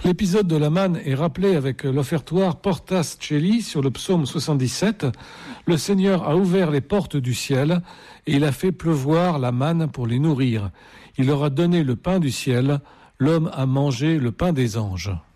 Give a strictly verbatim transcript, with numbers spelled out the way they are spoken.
L'épisode de la manne est rappelé avec l'offertoire Portas Celi sur le psaume soixante-dix-sept. Le Seigneur a ouvert les portes du ciel et il a fait pleuvoir la manne pour les nourrir. Il leur a donné le pain du ciel, l'homme a mangé le pain des anges.